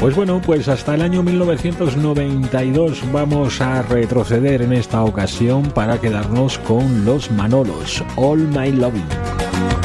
Pues bueno, pues hasta el año 1992 vamos a retroceder en esta ocasión para quedarnos con los Manolos, All My Loving.